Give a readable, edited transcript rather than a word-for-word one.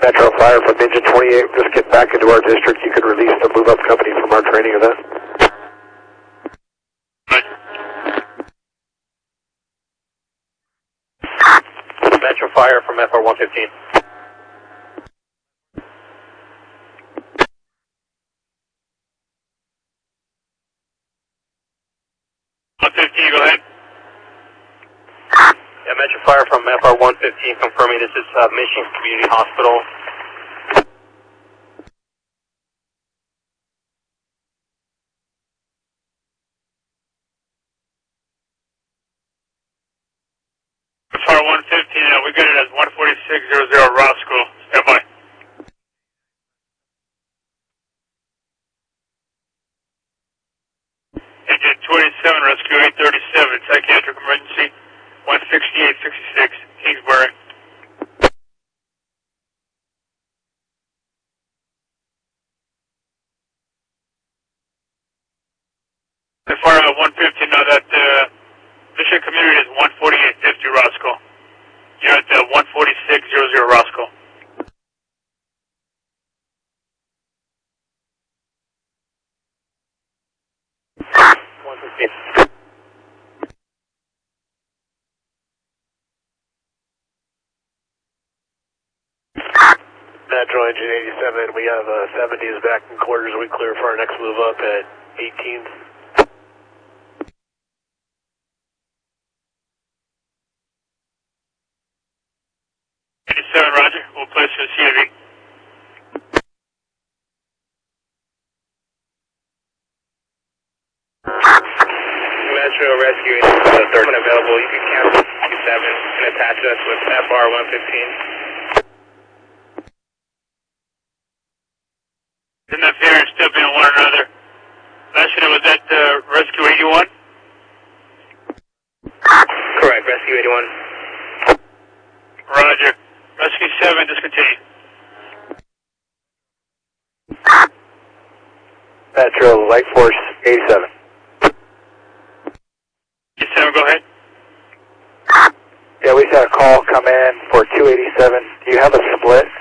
Metro Fire from Engine 28, just get back into our district. You can release the move-up company from our training event. Metro Fire from FR 115. 115, go ahead. Yeah, Metro Fire from FR 115 confirming this is Mission Community Hospital. FR 115, we got it as 14600 Roscoe. Stand by. Engine 27, rescue 837, psychiatric emergency, 16866, Kingsbury. FR 115, now that mission community is 14850 Roscoe. You're at the 14600 Roscoe. Metro Engine 87, we have 70s back in quarters. We clear for our next move up at 18th. 87, roger. We'll place the CAV. Metro Rescue 87, when available, you can cancel 27 and attach us with FR 115. Interference, stepping on one another. Last unit was at Rescue 81? Correct, Rescue 81. Roger. Rescue 7, discontinue. Metro Light Force 87. 87, go ahead. Yeah, we just had a call come in for 287. Do you have a split